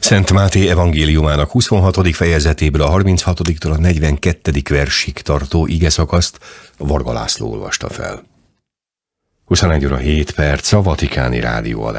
Szent Máté evangéliumának 26. fejezetéből a 36-tól a 42. versig tartó igeszakaszt Varga László olvasta fel. 21 óra 7 perc a Vatikáni Rádió adás.